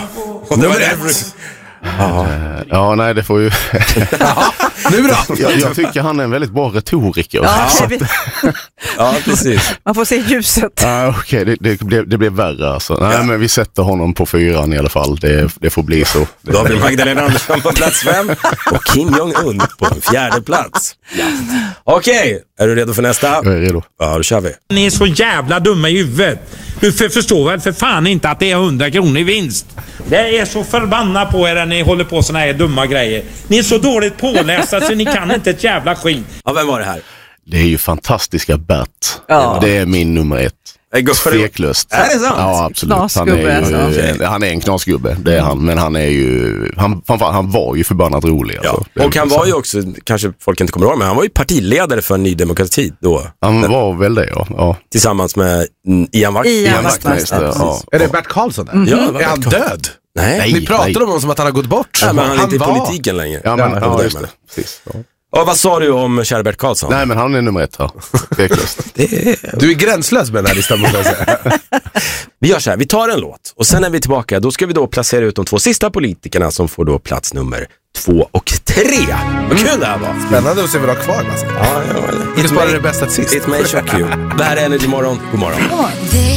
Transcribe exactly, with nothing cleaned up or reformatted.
Nummer ett. Ja. ja, nej det får ju... ja, nu då? jag, jag tycker han är en väldigt bra retoriker. Ja, att... ja precis. Man får se ljuset. Ja, okej, okay. det, det, det, det blir värre alltså. Nej, ja. men vi sätter honom på fyran i alla fall. Det, det får bli så. Då har vi Magdalena Andersson på plats fem och Kim Jong-Un på en fjärde plats. Ja. Okej, okay. Är du redo för nästa? Jag är redo. Ja, då kör vi. Ni är så jävla dumma i huvudet. Du för, förstår väl för fan inte att det är hundra kronor i vinst. Det är så förbannat på er när ni håller på såna här dumma grejer. Ni är så dåligt pålästa så ni kan inte ett jävla skit. Ja, vem var det här? Det är ju fantastiska Bert. Ja. Det är min nummer ett. Feklöst. Är det sant? Ja, absolut. Han är, ju, alltså. okay. han är en knasgubbe, det är han. Men han är ju, han, han var ju förbannat rolig. Alltså. Ja. Och han var ju också, kanske folk inte kommer ihåg, men han var ju partiledare för Ny Demokrati då. Han var väl det, ja. ja. Tillsammans med Ian Wachtmeister. Ian Wachtmeister, ja. Ja. Är det Bert Karlsson? Mm-hmm. Ja, är han död? Nej. nej Ni pratar om honom som att han har gått bort. Ja, men han är inte i var... politiken längre. Ja, men, ja, ja, ja, just det. Precis. Ja. Och vad sa du om kära Bert Karlsson? Nej, men han är nummer ett här. Feklöst. är... Du är gränslös med den här listan, måste jag säga. Vi gör så här, vi tar en låt och sen är vi tillbaka, då ska vi då placera ut de två sista politikerna som får då plats nummer två och tre. Vad kul det här var. Spännande att se vad du har kvar. Alltså. Ja, ja, Inte bara det bästa till sist. It may shock you. Det här är Energy Morgon. God morgon. God morgon.